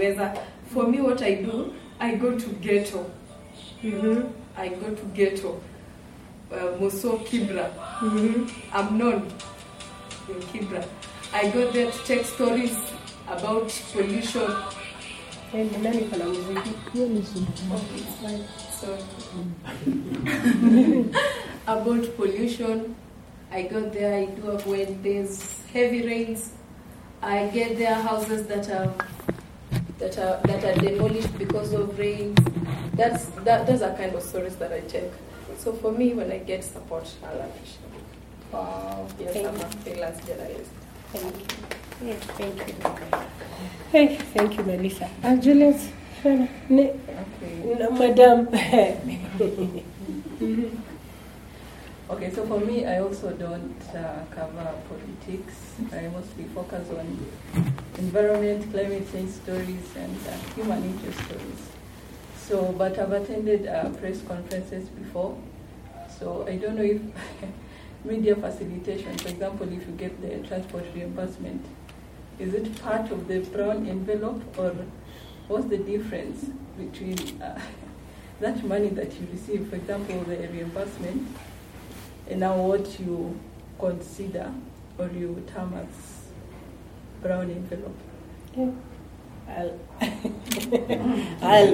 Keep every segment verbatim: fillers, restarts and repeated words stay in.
kuweza. For me, what I do, I go to ghetto. Mm-hmm. I go to ghetto. Uh, Moso Kibra. Mm-hmm. I'm known in Kibra. I go there to take stories about pollution. Hey, nani kana muziki? Hiyo ni shida. Oh, it's fine. Sorry. About pollution. I go there, I do it when there's heavy rains. I get there houses that are that are that are demolished because of rains. That's that those are kind of stories that I take. So for me, when I get support, I'll appreciate it. Wow. Yes, Thank I'm you. a freelance journalist. Thank you. Yes, thank you. Thank you, thank you, Melissa. Uh, Juliet, ne, Okay. no, Madam. Okay, so for me, I also don't uh, cover politics. I mostly focus on environment, climate change stories, and uh, human interest stories. So, but I've attended uh, press conferences before. So I don't know if media facilitation, for example, if you get the transport reimbursement, is it part of the brown envelope, or what's the difference between uh, that money that you receive, for example, the reimbursement, and now what you consider or you term as brown envelope? Yeah. I'll. I'll.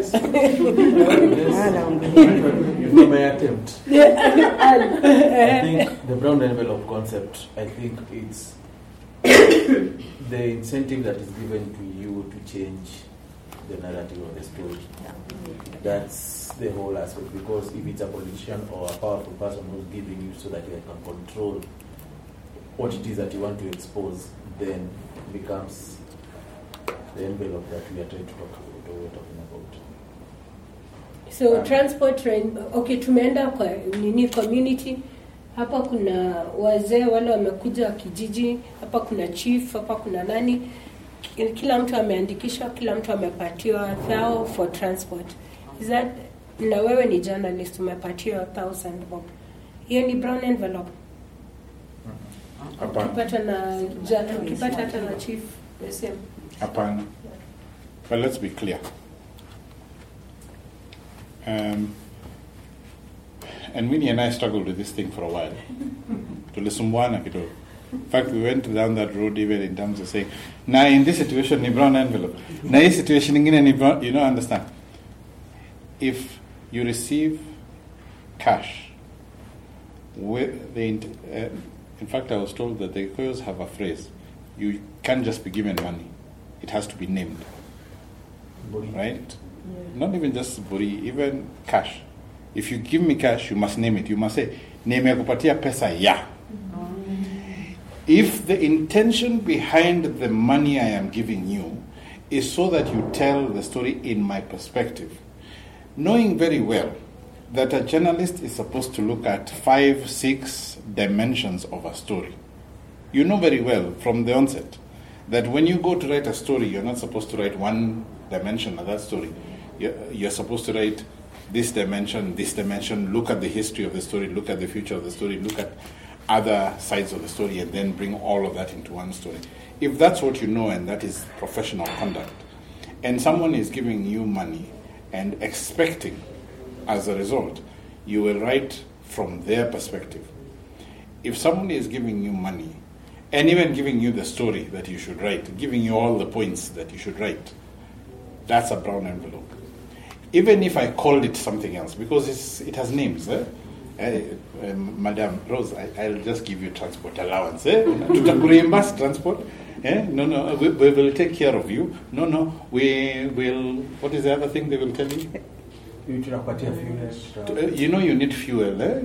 If I may attempt, I'll. I think the brown envelope concept, I think it's the incentive that is given to you to change the narrative of the story. That's the whole aspect, because if it's a politician or a powerful person who's giving you so that you can control what it is that you want to expose, then becomes the envelope that we are trying to talk about, or we're talking about. So Um, transport train, okay, tumeenda kwa nini community. Hapa kuna wazee wale wamekuja wa kijiji, hapa kuna chief, hapa kuna nani. Kila mtu ameandikishwa, kila mtu amepatiwa thao for transport. Is that, na wewe ni journalist, umepatiwa thousand bob. Hiyo ni brown envelope. Hapana. Ukipata na jana, ukipata hata na chief, the same. Hapana. But let's be clear. Um, and Winnie and I struggled with this thing for a while. Tulisumbuana kidogo. In fact, we went down that road even in terms of saying, now in this situation, ni brown envelope. Now in this situation, ingine ni brown, you don't understand. If you receive cash, with the, uh, in fact, I was told that the Koyos have a phrase, you can't just be given money. It has to be named. Right? Yeah. Not even just buri, even cash. If you give me cash, you must name it. You must say, nimekupatia pesa ya. If the intention behind the money I am giving you is so that you tell the story in my perspective, knowing very well that a journalist is supposed to look at five, six dimensions of a story. You know very well from the onset that when you go to write a story, you're not supposed to write one dimension of that story. You're, you're supposed to write this dimension, this dimension, look at the history of the story, look at the future of the story, look at other sides of the story, and then bring all of that into one story. If that's what you know and that is professional conduct, and someone is giving you money and expecting, as a result, you will write from their perspective. If someone is giving you money, and even giving you the story that you should write, giving you all the points that you should write, that's a brown envelope. Even if I called it something else, because it's, it has names, eh? Uh, um, Madam Rose, I, I'll just give you transport allowance. Eh? To reimburse transport. Eh? No, no, we, we will take care of you. No, no, we will. What is the other thing they will tell you? Uh, you know, you need fuel. Eh?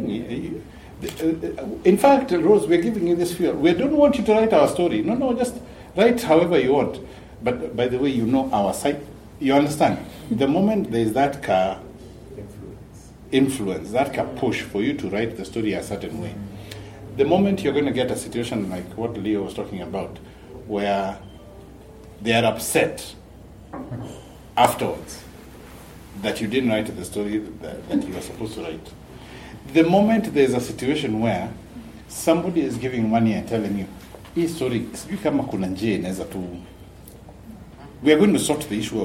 In fact, Rose, we're giving you this fuel. We don't want you to write our story. No, no, just write however you want. But by the way, you know our site. You understand? The moment there is that car influence, that can push for you to write the story a certain way. The moment you're going to get a situation like what Leo was talking about, where they are upset afterwards that you didn't write the story that, that you were supposed to write. The moment there's a situation where somebody is giving money and telling you, hii story, sijui kama kuna njia inaweza tu, we are going to sort the issue